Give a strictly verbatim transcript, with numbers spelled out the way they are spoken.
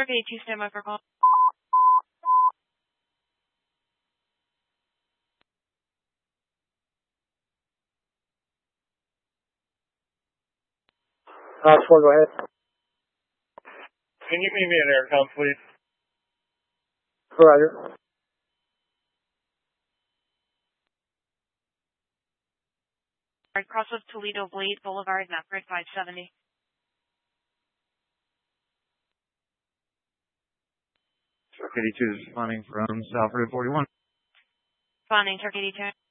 Truck eighty-two, stand by for call. Uh, four, go ahead. Can you meet me at Aircom, please? Roger. Right, cross of Toledo Blade Boulevard, map grid five seventy. Truck eighty-two is responding from South Route forty-one. Responding, Truck eighty-two.